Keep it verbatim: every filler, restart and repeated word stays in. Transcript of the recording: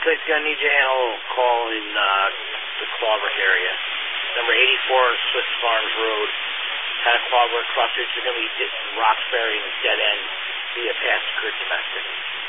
six, gonna need you to handle a call in uh, the Clawbrook area. Number eighty-four on Swiss Farms Road. Kind of Clawbrook crossroads. You're gonna be Roxbury and Dead End via past Kurt Domestic.